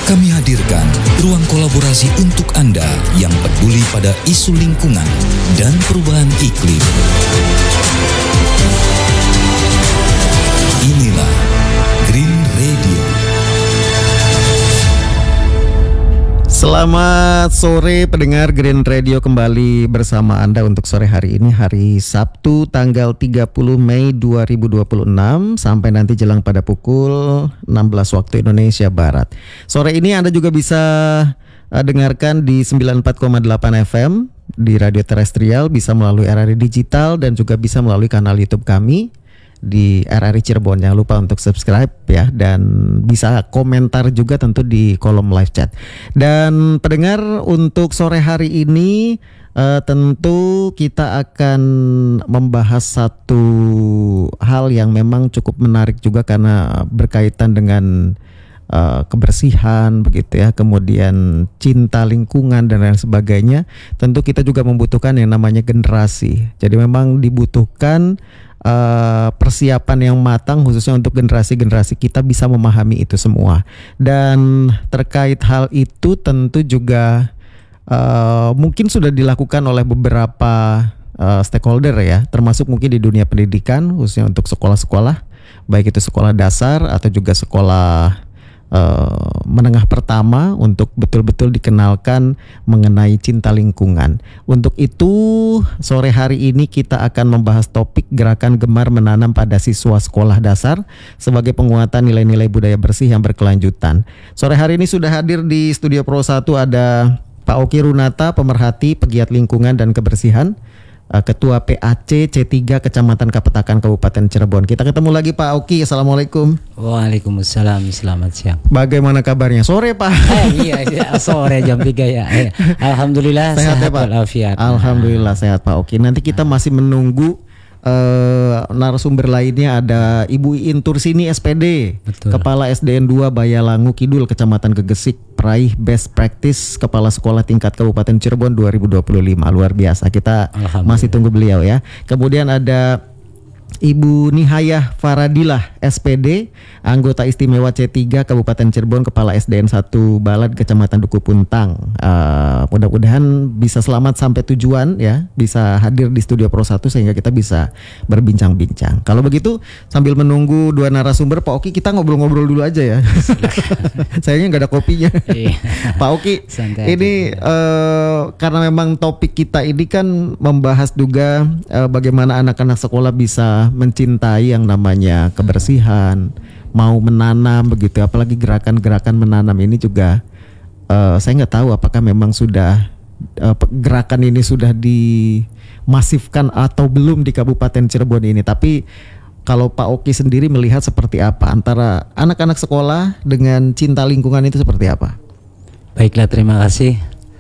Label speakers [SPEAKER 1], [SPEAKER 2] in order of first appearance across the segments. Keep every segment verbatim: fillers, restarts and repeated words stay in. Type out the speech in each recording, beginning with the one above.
[SPEAKER 1] Kami hadirkan ruang kolaborasi untuk Anda yang peduli pada isu lingkungan dan perubahan iklim. Inilah Green Radio.
[SPEAKER 2] Selamat sore pendengar Green Radio, kembali bersama Anda untuk sore hari ini, hari Sabtu tanggal tiga puluh Mei dua ribu dua puluh enam sampai nanti jelang pada pukul enam belas waktu Indonesia Barat. Sore ini Anda juga bisa uh, dengarkan di sembilan puluh empat koma delapan F M di radio terestrial, bisa melalui R R I digital dan juga bisa melalui kanal YouTube kami di R R I Cirebon. Jangan lupa untuk subscribe ya, dan bisa komentar juga tentu di kolom live chat. Dan pendengar, untuk sore hari ini uh, tentu kita akan membahas satu hal yang memang cukup menarik juga karena berkaitan dengan uh, kebersihan begitu ya, kemudian cinta lingkungan dan lain sebagainya. Tentu kita juga membutuhkan yang namanya generasi. Jadi memang dibutuhkan Uh, persiapan yang matang khususnya untuk generasi-generasi kita bisa memahami itu semua. Dan terkait hal itu tentu juga uh, mungkin sudah dilakukan oleh beberapa uh, stakeholder ya, termasuk mungkin di dunia pendidikan khususnya untuk sekolah-sekolah, baik itu sekolah dasar atau juga sekolah Uh, menengah pertama, untuk betul-betul dikenalkan mengenai cinta lingkungan. Untuk itu sore hari ini kita akan membahas topik gerakan gemar menanam pada siswa sekolah dasar sebagai penguatan nilai-nilai budaya bersih yang berkelanjutan. Sore hari ini sudah hadir di studio Pro satu ada Pak Oki Runata, pemerhati pegiat lingkungan dan kebersihan, Ketua P A C C tiga Kecamatan Kapetakan Kabupaten Cirebon. Kita ketemu lagi Pak Oki. Assalamualaikum.
[SPEAKER 3] Waalaikumsalam, selamat siang.
[SPEAKER 2] Bagaimana kabarnya? Sore Pak.
[SPEAKER 3] Eh, iya, iya, sore jam tiga ya. Eh, Alhamdulillah sehat, sehat ya, Pak. Walafiat.
[SPEAKER 2] Alhamdulillah sehat Pak Oki. Nanti kita masih menunggu Uh, narasumber lainnya, ada Ibu Iin Tursini S P D, betul, Kepala S D N dua Bayalangu Kidul Kecamatan Gegesik, peraih Best Practice Kepala Sekolah Tingkat Kabupaten Cirebon dua ribu dua puluh lima. Luar biasa, kita masih tunggu beliau ya. Kemudian ada Ibu Nihayah Faradilah S P D, anggota istimewa C tiga Kabupaten Cirebon, Kepala S D N satu Balad Kecamatan Duku Puntang. uh, Mudah-mudahan bisa selamat sampai tujuan ya, bisa hadir di studio Pro satu sehingga kita bisa berbincang-bincang. Kalau begitu sambil menunggu dua narasumber, Pak Oki, kita ngobrol-ngobrol dulu aja ya. Sayangnya nggak ada kopinya. Pak Oki, santai ini uh, karena memang topik kita ini kan membahas juga uh, bagaimana anak-anak sekolah bisa mencintai yang namanya kebersihan, mau menanam begitu. Apalagi gerakan-gerakan menanam ini juga uh, saya nggak tahu apakah memang sudah uh, gerakan ini sudah dimasifkan atau belum di Kabupaten Cirebon ini. Tapi kalau Pak Oki sendiri melihat seperti apa antara anak-anak sekolah dengan cinta lingkungan itu seperti apa?
[SPEAKER 3] Baiklah, terima kasih.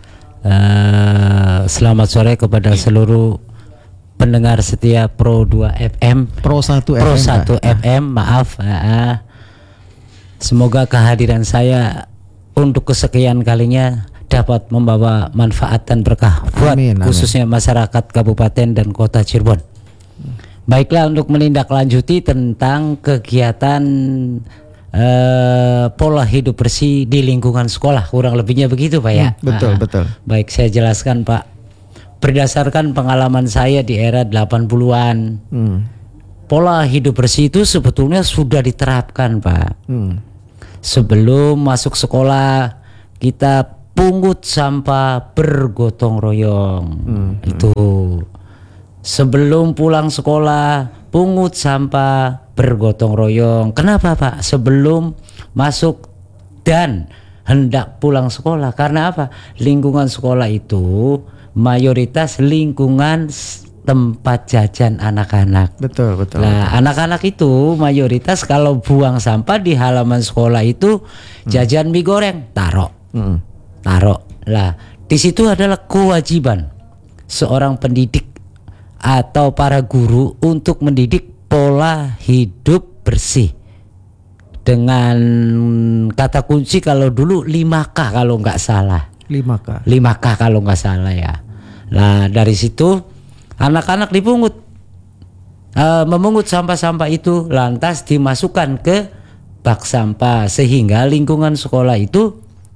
[SPEAKER 3] Uh, selamat sore kepada seluruh pendengar setia Pro dua F M,
[SPEAKER 2] Pro satu
[SPEAKER 3] Pro satu F M, maaf. Uh, semoga kehadiran saya untuk kesekian kalinya dapat membawa manfaat dan berkah buat amin, khususnya amin. Masyarakat Kabupaten dan Kota Cirebon. Baiklah, untuk menindaklanjuti tentang kegiatan uh, pola hidup bersih di lingkungan sekolah, kurang lebihnya begitu Pak ya.
[SPEAKER 2] Hmm, betul, uh, betul.
[SPEAKER 3] Baik, saya jelaskan Pak. Berdasarkan pengalaman saya di era delapan puluhan, hmm. pola hidup bersih itu sebetulnya sudah diterapkan Pak. Hmm. Sebelum masuk sekolah kita pungut sampah bergotong royong. Hmm. Itu. Sebelum pulang sekolah pungut sampah bergotong royong. Kenapa Pak? Sebelum masuk dan hendak pulang sekolah. Karena apa? Lingkungan sekolah itu mayoritas lingkungan tempat jajan anak-anak.
[SPEAKER 2] Betul, betul.
[SPEAKER 3] Nah, anak-anak itu mayoritas kalau buang sampah di halaman sekolah itu hmm. jajan mie goreng, taruh. Hmm. Taruh. Lah, di situ adalah kewajiban seorang pendidik atau para guru untuk mendidik pola hidup bersih. Dengan kata kunci kalau dulu lima K kalau nggak salah.
[SPEAKER 2] lima K.
[SPEAKER 3] lima K kalau nggak salah ya. Nah, dari situ anak-anak dipungut, uh, memungut sampah-sampah itu lantas dimasukkan ke bak sampah sehingga lingkungan sekolah itu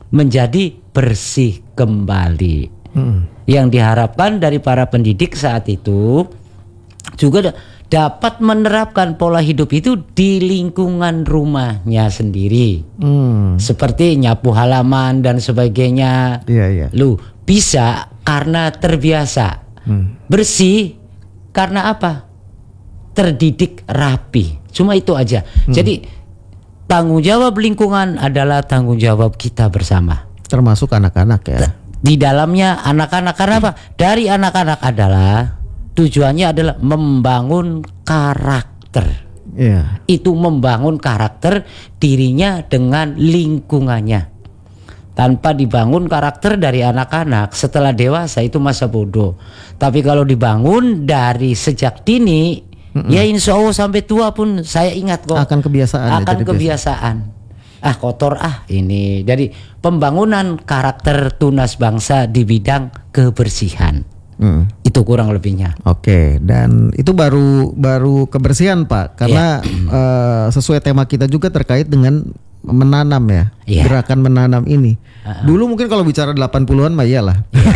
[SPEAKER 3] menjadi bersih kembali. Hmm. Yang diharapkan dari para pendidik saat itu juga dapat menerapkan pola hidup itu di lingkungan rumahnya sendiri. Hmm. Seperti nyapu halaman dan sebagainya.
[SPEAKER 2] Iya, iya.
[SPEAKER 3] Lu bisa karena terbiasa. Hmm. Bersih karena apa? Terdidik rapi. Cuma itu aja. Hmm. Jadi tanggung jawab lingkungan adalah tanggung jawab kita bersama.
[SPEAKER 2] Termasuk anak-anak ya.
[SPEAKER 3] Di dalamnya anak-anak, karena apa? Dari anak-anak adalah tujuannya adalah membangun karakter. Yeah. Itu membangun karakter dirinya dengan lingkungannya. Tanpa dibangun karakter dari anak-anak, setelah dewasa itu masa bodoh. Tapi kalau dibangun dari sejak dini, mm-mm. ya insya Allah sampai tua pun saya ingat kok.
[SPEAKER 2] Akan kebiasaan.
[SPEAKER 3] Akan
[SPEAKER 2] ya,
[SPEAKER 3] kebiasaan. Ah kotor ah ini. Jadi pembangunan karakter tunas bangsa di bidang kebersihan. Hmm. Itu kurang lebihnya.
[SPEAKER 2] Oke, dan itu baru baru kebersihan Pak, karena yeah. uh, sesuai tema kita juga terkait dengan menanam ya, yeah. gerakan menanam ini. Uh-uh. Dulu mungkin kalau bicara delapan puluhan mah iyalah.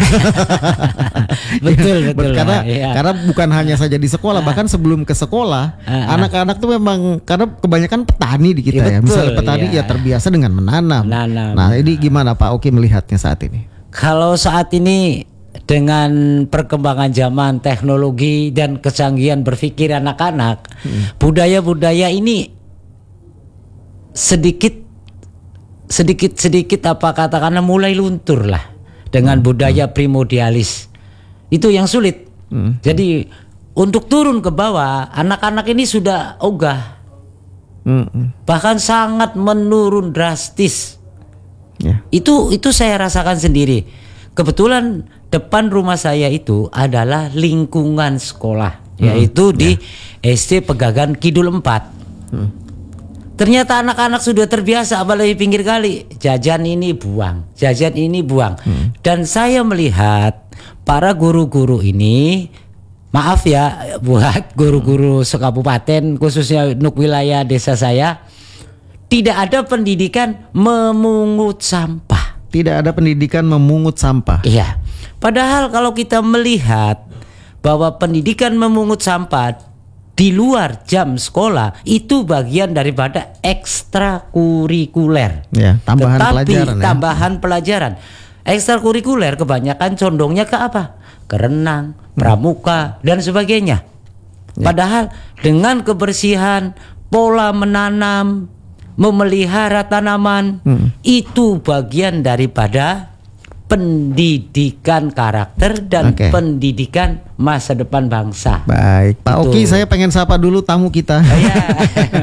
[SPEAKER 3] betul betul.
[SPEAKER 2] Karena
[SPEAKER 3] yeah.
[SPEAKER 2] karena bukan hanya saja di sekolah, uh. bahkan sebelum ke sekolah, uh-uh. anak-anak tuh memang karena kebanyakan petani di kita yeah, ya. Betul, misalnya petani yeah. ya terbiasa dengan menanam. menanam. Nah, ini gimana Pak Oki melihatnya saat ini?
[SPEAKER 3] Kalau saat ini dengan perkembangan zaman, teknologi dan kecanggihan berpikir anak-anak, hmm. budaya-budaya ini sedikit sedikit sedikit apa katakanlah mulai luntur lah dengan hmm. budaya primordialis. Itu yang sulit. Hmm. Jadi untuk turun ke bawah, anak-anak ini sudah ogah, hmm. bahkan sangat menurun drastis. Yeah. Itu itu saya rasakan sendiri. Kebetulan depan rumah saya itu adalah lingkungan sekolah, hmm. yaitu di yeah. S D Pegagan Kidul empat. Hmm. Ternyata anak-anak sudah terbiasa, apalagi pinggir kali, jajan ini buang, jajan ini buang. Hmm. Dan saya melihat para guru-guru ini, maaf ya buat guru-guru sekabupaten, khususnya Nuk wilayah desa saya, tidak ada pendidikan memungut sampah.
[SPEAKER 2] Tidak ada pendidikan memungut sampah.
[SPEAKER 3] Iya. Padahal kalau kita melihat bahwa pendidikan memungut sampah di luar jam sekolah itu bagian daripada ekstrakurikuler.
[SPEAKER 2] Ya, tambahan
[SPEAKER 3] Tetapi,
[SPEAKER 2] pelajaran. Ya.
[SPEAKER 3] Tambahan pelajaran. Ekstrakurikuler kebanyakan condongnya ke apa? Ke renang, pramuka, hmm. dan sebagainya. Ya. Padahal dengan kebersihan, pola menanam, memelihara tanaman, hmm. itu bagian daripada pendidikan karakter dan okay. pendidikan masa depan bangsa.
[SPEAKER 2] Baik, Pak Oki, saya pengen sapa dulu tamu kita.
[SPEAKER 3] Oh, ya.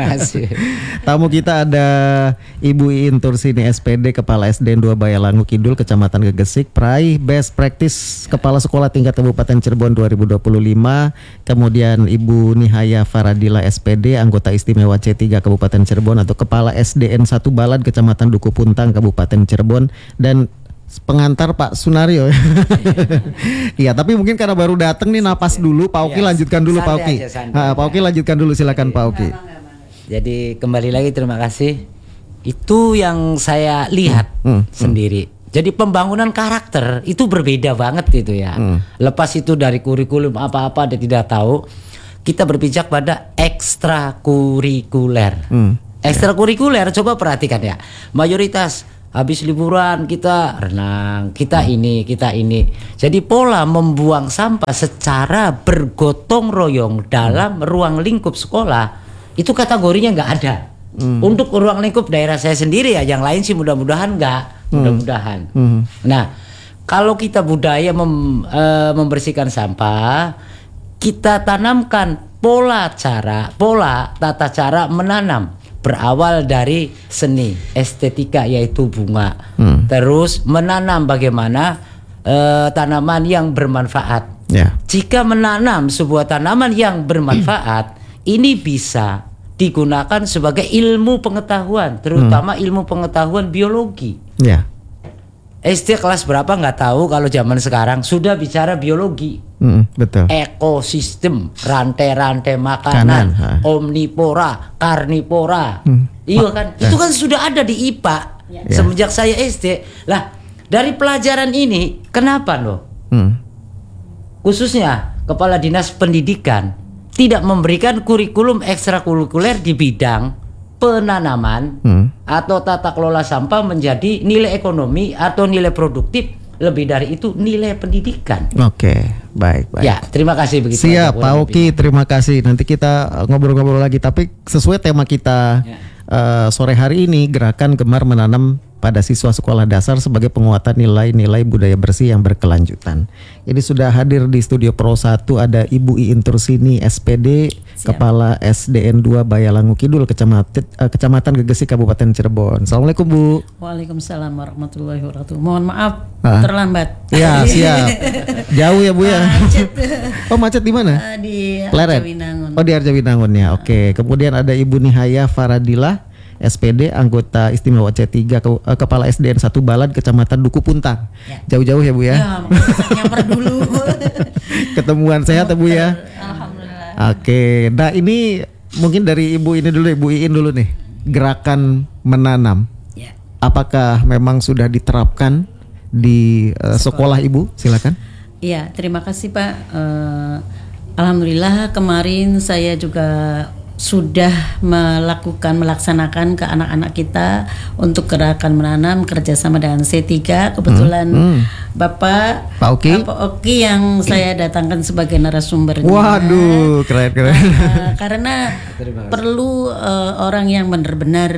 [SPEAKER 2] Tamu kita ada Ibu Iin Tursini S P D, Kepala S D N dua Bayalangu Kidul, Kecamatan Gegesik, peraih Best Practice Kepala Sekolah Tingkat Kabupaten Cirebon dua ribu dua puluh lima. Kemudian Ibu Nihaya Faradila S P D, Anggota Istimewa C tiga Kabupaten Cirebon atau Kepala S D N satu Balad, Kecamatan Duku Puntang, Kabupaten Cirebon, dan pengantar Pak Sunario. Iya, tapi mungkin karena baru datang nih napas dulu. Pak Oki yes. lanjutkan dulu Pak Oki. Ha, Pak Oki lanjutkan dulu, silakan Pak Oki.
[SPEAKER 3] Jadi kembali lagi, terima kasih. Itu yang saya lihat hmm, hmm, sendiri. Hmm. Jadi pembangunan karakter itu berbeda banget itu ya. Hmm. Lepas itu dari kurikulum apa-apa dia tidak tahu. Kita berpijak pada ekstrakurikuler. Hmm. Ekstrakurikuler, coba perhatikan ya. Mayoritas habis liburan kita renang, kita ini, kita ini. Jadi pola membuang sampah secara bergotong royong dalam hmm. ruang lingkup sekolah itu kategorinya nggak ada. Hmm. Untuk ruang lingkup daerah saya sendiri ya, yang lain sih mudah-mudahan nggak, mudah-mudahan. Hmm. Nah, kalau kita budaya mem, e, membersihkan sampah, kita tanamkan pola cara, pola tata cara menanam. Berawal dari seni, estetika yaitu bunga, hmm. terus menanam bagaimana uh, tanaman yang bermanfaat. Yeah. Jika menanam sebuah tanaman yang bermanfaat, ini bisa digunakan sebagai ilmu pengetahuan, terutama hmm. ilmu pengetahuan biologi. Yeah. S D kelas berapa nggak tahu, kalau zaman sekarang sudah bicara biologi. Mm, betul. Ekosistem, rantai-rantai makanan, Kanan, omnivora, karnivora. Hmm. Iya kan? Eh. Itu kan sudah ada di I P A. Ya. Semenjak saya S D, lah dari pelajaran ini kenapa loh? Hmm. Khususnya Kepala Dinas Pendidikan tidak memberikan kurikulum ekstrakurikuler di bidang penanaman hmm. atau tata kelola sampah menjadi nilai ekonomi atau nilai produktif, lebih dari itu nilai pendidikan.
[SPEAKER 2] Oke, baik baik.
[SPEAKER 3] Ya, terima kasih begitu.
[SPEAKER 2] Siap, Pak Oki, terima kasih. Nanti kita ngobrol-ngobrol lagi. Tapi sesuai tema kita ya. uh, sore hari ini, gerakan gemar menanam pada siswa sekolah dasar sebagai penguatan nilai-nilai budaya bersih yang berkelanjutan. Ini sudah hadir di studio Pro satu ada Ibu Iin Tursini S P D, siap. Kepala S D N dua Bayalangu Kidul, Kecamatan, uh, Kecamatan Gegesi, Kabupaten Cirebon. Assalamualaikum Bu.
[SPEAKER 4] Waalaikumsalam warahmatullahi wabarakatuh. Mohon maaf ah. terlambat.
[SPEAKER 2] Ya siap. Jauh ya Bu ya. Macet. Oh macet di mana?
[SPEAKER 4] Uh, di
[SPEAKER 2] Arjawinangun. Oh di Arjawinangun ya. Oke. Kemudian ada Ibu Nihaya Faradila S P D, anggota istimewa C tiga, ke, uh, Kepala S D N satu Balad, Kecamatan Duku Puntang. Ya. Jauh-jauh ya Bu ya?
[SPEAKER 4] Ya, nyamper dulu.
[SPEAKER 2] Ketemuan sehat ya Bu ya?
[SPEAKER 4] Alhamdulillah.
[SPEAKER 2] Oke, nah ini mungkin dari Ibu ini dulu, Ibu Iin dulu nih. Gerakan menanam. Ya. Apakah memang sudah diterapkan di uh, sekolah. sekolah Ibu? Silakan.
[SPEAKER 4] Iya, terima kasih Pak. Uh, Alhamdulillah kemarin saya juga sudah melakukan melaksanakan ke anak-anak kita untuk gerakan menanam kerjasama dengan C tiga. Kebetulan hmm, hmm. Bapak
[SPEAKER 2] Pak Oki.
[SPEAKER 4] Pak Oki yang saya datangkan sebagai narasumbernya.
[SPEAKER 2] Waduh, keren keren.
[SPEAKER 4] Uh, karena perlu uh, orang yang benar-benar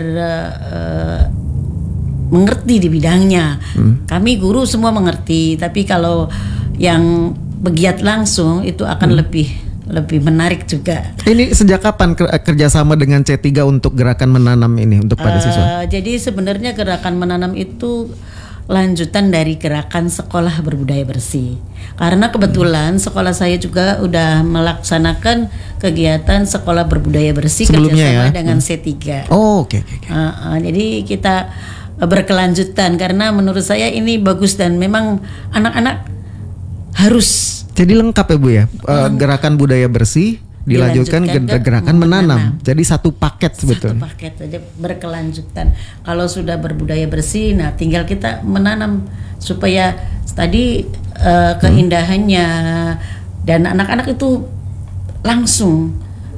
[SPEAKER 4] uh, mengerti di bidangnya. Hmm. Kami guru semua mengerti, tapi kalau yang begiat langsung itu akan hmm. lebih lebih menarik juga.
[SPEAKER 2] Ini sejak kapan kerjasama dengan C tiga untuk gerakan menanam ini untuk pada uh, siswa?
[SPEAKER 4] Jadi sebenarnya gerakan menanam itu lanjutan dari gerakan sekolah berbudaya bersih. Karena kebetulan hmm. sekolah saya juga udah melaksanakan kegiatan sekolah berbudaya bersih kerjasama ya? dengan hmm. C tiga.
[SPEAKER 2] Oh oke. Okay, okay, okay.
[SPEAKER 4] uh, uh, jadi kita berkelanjutan karena menurut saya ini bagus dan memang anak-anak harus.
[SPEAKER 2] Jadi lengkap ya Bu ya, uh, gerakan budaya bersih dilanjutkan, dilanjutkan ke gerakan menanam. menanam. Jadi satu paket sebetulnya.
[SPEAKER 4] Satu paket saja berkelanjutan. Kalau sudah berbudaya bersih, nah tinggal kita menanam supaya tadi uh, keindahannya hmm. dan anak-anak itu langsung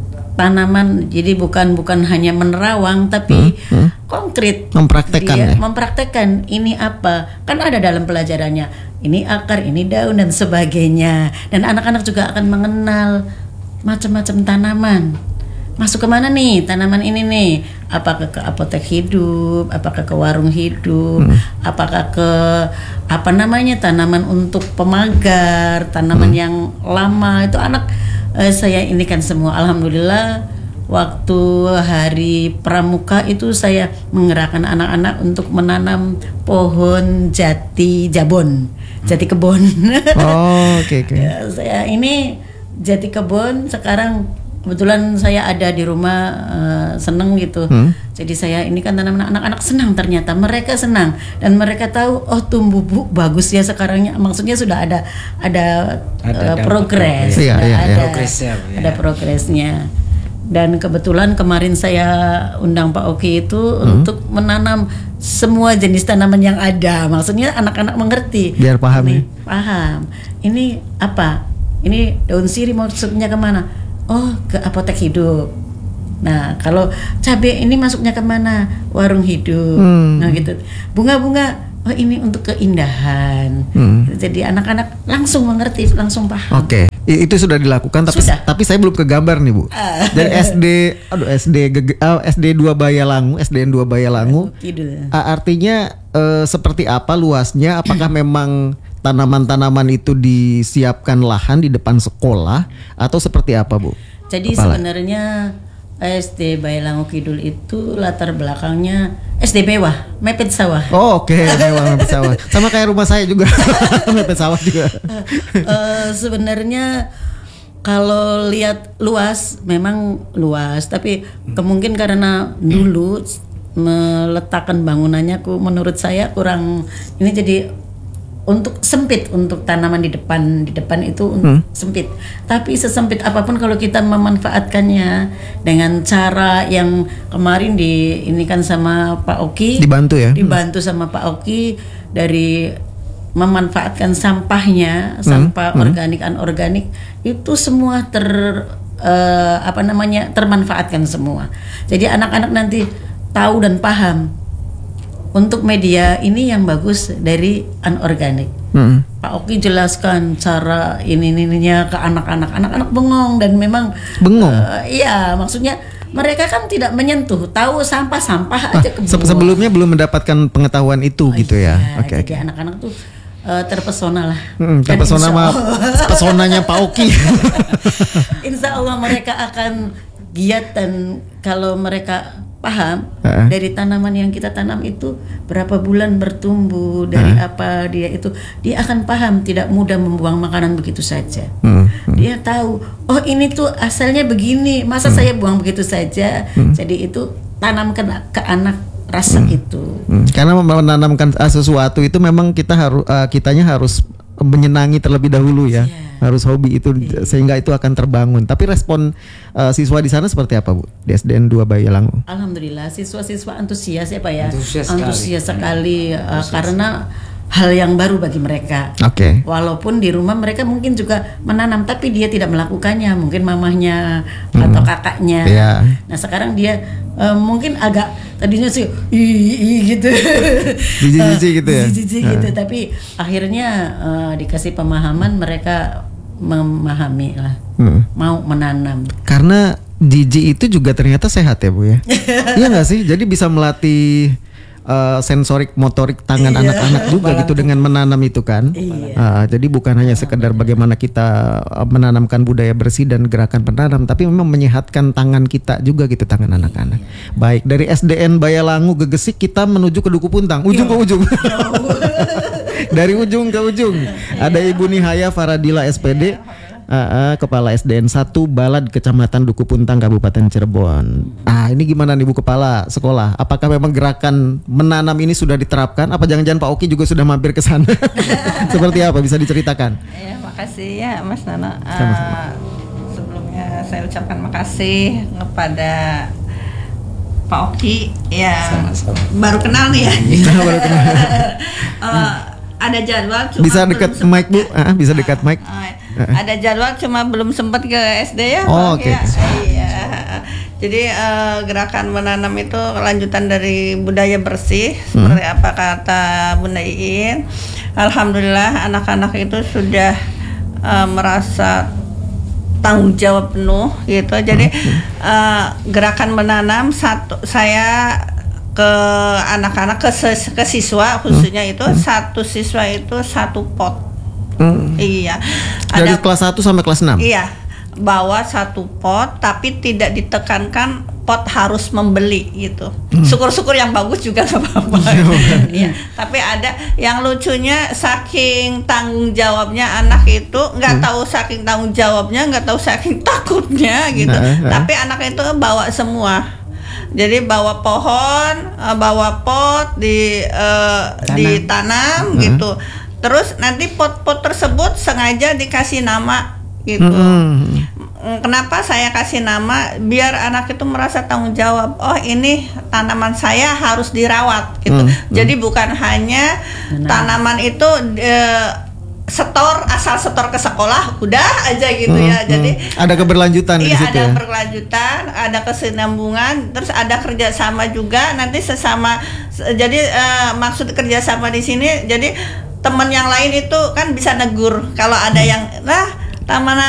[SPEAKER 4] tanaman. Jadi bukan bukan hanya menerawang tapi hmm. Hmm. konkret.
[SPEAKER 2] Mempraktekkan
[SPEAKER 4] Dia
[SPEAKER 2] ya.
[SPEAKER 4] Mempraktekkan ini apa? Kan ada dalam pelajarannya. Ini akar, ini daun dan sebagainya. Dan anak-anak juga akan mengenal macam-macam tanaman. Masuk ke mana nih tanaman ini nih? Apakah ke apotek hidup? Apakah ke warung hidup? Hmm. Apakah ke apa namanya tanaman untuk pemagar? Tanaman hmm. yang lama itu anak eh, saya ini kan semua. Alhamdulillah waktu hari pramuka itu saya menggerakkan anak-anak untuk menanam pohon jati jabon. Jati kebon.
[SPEAKER 2] Oh, oke okay, oke. Okay.
[SPEAKER 4] Ya, saya ini jati kebon sekarang kebetulan saya ada di rumah uh, seneng gitu. Hmm? Jadi saya ini kan tanaman anak-anak senang ternyata mereka senang dan mereka tahu oh tumbuh bu bagus ya sekarangnya. Maksudnya sudah ada ada, ada uh, progres.
[SPEAKER 2] Iya, iya,
[SPEAKER 4] ada
[SPEAKER 3] progresnya.
[SPEAKER 4] Ada progresnya. Dan kebetulan kemarin saya undang Pak Oki itu hmm. untuk menanam semua jenis tanaman yang ada. Maksudnya anak-anak mengerti.
[SPEAKER 2] Biar paham
[SPEAKER 4] ini,
[SPEAKER 2] ya.
[SPEAKER 4] Paham. Ini apa? Ini daun sirih maksudnya kemana? Oh ke apotek hidup. Nah kalau cabai ini masuknya kemana? Warung hidup. Hmm. Nah gitu. Bunga-bunga. Oh ini untuk keindahan. Hmm. Jadi anak-anak langsung mengerti, langsung paham.
[SPEAKER 2] Oke. Okay. Itu sudah dilakukan tapi
[SPEAKER 4] sudah.
[SPEAKER 2] tapi saya belum ke gambar nih Bu. Uh. Dari S D aduh S D uh, S D dua Bayalangu, S D N dua Bayalangu. Uh, artinya uh, seperti apa luasnya? Apakah memang tanaman-tanaman itu disiapkan lahan di depan sekolah atau seperti apa Bu?
[SPEAKER 4] Jadi Kepala. Sebenarnya S D Bayalangu Kidul itu latar belakangnya S D mewah, mepet sawah.
[SPEAKER 2] Oh oke, okay. mewah mepet sawah. Sama kayak rumah saya juga, mepet sawah juga.
[SPEAKER 4] uh, sebenarnya kalau lihat luas, memang luas, tapi kemungkinan karena dulu meletakkan bangunannya, menurut saya kurang. Ini jadi untuk sempit untuk tanaman di depan di depan itu hmm. sempit. Tapi sesempit apapun kalau kita memanfaatkannya dengan cara yang kemarin di ini kan sama Pak Oki,
[SPEAKER 2] dibantu ya,
[SPEAKER 4] dibantu sama Pak Oki dari memanfaatkan sampahnya, sampah hmm. organik anorganik itu semua ter uh, apa namanya termanfaatkan semua. Jadi anak-anak nanti tahu dan paham. Untuk media ini yang bagus dari anorganik. Hmm. Pak Oki jelaskan cara ini ininya ke anak-anak, anak-anak bengong dan memang
[SPEAKER 2] bengong.
[SPEAKER 4] Uh, iya, maksudnya mereka kan tidak menyentuh, tahu sampah-sampah aja kebuang.
[SPEAKER 2] Se- sebelumnya belum mendapatkan pengetahuan itu oh, gitu
[SPEAKER 4] iya.
[SPEAKER 2] ya. Oke.
[SPEAKER 4] Okay, jadi anak-anak tuh uh, terpesona lah.
[SPEAKER 2] Hmm, terpesona sama pesonanya Pak Oki.
[SPEAKER 4] Insya Allah mereka akan giat dan kalau mereka paham
[SPEAKER 2] uh-uh.
[SPEAKER 4] dari tanaman yang kita tanam itu berapa bulan bertumbuh dari uh-uh. apa dia itu dia akan paham, tidak mudah membuang makanan begitu saja. uh-uh. Dia tahu oh ini tuh asalnya begini, masa uh-uh. saya buang begitu saja. uh-uh. Jadi itu tanamkan ke anak rasa uh-uh. itu.
[SPEAKER 2] uh-uh. Karena menanamkan sesuatu itu memang kita harus uh, kitanya harus menyenangi terlebih dahulu ya, yeah. harus hobi itu yeah. sehingga itu akan terbangun. Tapi respon uh, siswa di sana seperti apa Bu di S D N dua Bayalangu?
[SPEAKER 4] Alhamdulillah siswa-siswa antusias ya Pak ya,
[SPEAKER 3] antusias,
[SPEAKER 4] antusias sekali, sekali uh,
[SPEAKER 3] antusias.
[SPEAKER 4] karena hal yang baru bagi mereka.
[SPEAKER 2] Oke. Okay.
[SPEAKER 4] Walaupun di rumah mereka mungkin juga menanam, tapi dia tidak melakukannya. Mungkin mamahnya hmm. atau kakaknya.
[SPEAKER 2] Yeah.
[SPEAKER 4] Nah sekarang dia uh, mungkin agak tadinya sih ii gitu,
[SPEAKER 2] jijik-jijik gitu ya.
[SPEAKER 4] Jijik gitu. Uh. Tapi akhirnya uh, dikasih pemahaman mereka memahami lah, hmm. mau menanam.
[SPEAKER 2] Karena jijik itu juga ternyata sehat ya Bu ya. Iya nggak sih? Jadi bisa melatih Uh, sensorik motorik tangan iya. anak-anak juga gitu dengan menanam itu kan. Iya. Uh, jadi bukan hanya sekedar bagaimana kita uh, menanamkan budaya bersih dan gerakan penanam, tapi memang menyehatkan tangan kita juga gitu, tangan anak-anak. Iya. Baik, dari S D N Bayalangu Gegesik kita menuju ke Duku Puntang, ujung iya. ke ujung. Dari ujung ke ujung. Iya. Ada Ibu Nihaya Faradila S P D. Uh, uh, Kepala S D N satu Balad Kecamatan Duku Puntang Kabupaten Cirebon. Ah, ini gimana nih Bu Kepala Sekolah? Apakah memang gerakan menanam ini sudah diterapkan? Apa jangan-jangan Pak Oki juga sudah mampir ke sana? Seperti apa? Bisa diceritakan?
[SPEAKER 5] Ya, makasih ya Mas Nana. Uh, sebelumnya saya ucapkan makasih kepada Pak Oki. Ya, sama-sama. Baru kenal nih ya.
[SPEAKER 2] Baru kenal.
[SPEAKER 5] uh, ada jadwal cuma
[SPEAKER 2] bisa dekat mic Bu, ah, bisa dekat mic.
[SPEAKER 5] Uh, uh, ada jadwal cuma belum sempat ke S D ya.
[SPEAKER 2] Oh, oke. Okay.
[SPEAKER 5] Ya. Iya. Jadi uh, gerakan menanam itu lanjutan dari budaya bersih hmm. seperti apa kata Bunda Iin. Alhamdulillah anak-anak itu sudah uh, merasa tanggung jawab penuh gitu. Jadi uh, gerakan menanam satu saya ke anak-anak ke, ke siswa khususnya hmm. itu hmm. satu siswa itu satu pot. Hmm. Iya.
[SPEAKER 2] Dari ada, kelas satu sampai kelas enam.
[SPEAKER 5] Iya. Bawa satu pot tapi tidak ditekankan pot harus membeli gitu. Hmm. Syukur-syukur yang bagus juga enggak apa-apa. Iya. Tapi ada yang lucunya saking tanggung jawabnya anak itu enggak hmm. tahu saking tanggung jawabnya, enggak tahu saking takutnya gitu. Nah, nah. Tapi anak itu bawa semua. Jadi bawa pohon, bawa pot di uh, Tanam. ditanam hmm. gitu. Terus nanti pot-pot tersebut sengaja dikasih nama gitu. Hmm. Kenapa saya kasih nama? Biar anak itu merasa tanggung jawab. Oh ini tanaman saya harus dirawat gitu. Hmm. Jadi bukan hanya nah. tanaman itu uh, setor asal setor ke sekolah udah aja gitu hmm, ya. Jadi
[SPEAKER 2] hmm. ada keberlanjutan
[SPEAKER 5] iya,
[SPEAKER 2] di situ
[SPEAKER 5] ada
[SPEAKER 2] ya.
[SPEAKER 5] berkelanjutan, ada kesinambungan, terus ada kerjasama juga nanti sesama. Jadi uh, maksud kerjasama di sini, jadi teman yang lain itu kan bisa negur kalau ada yang lah taman